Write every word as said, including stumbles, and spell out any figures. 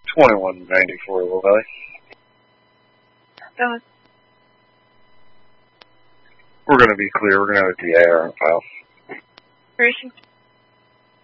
twenty-one ninety-four, Little Valley. Done. We're going to be clear. We're going to have a D I R on file. Operation.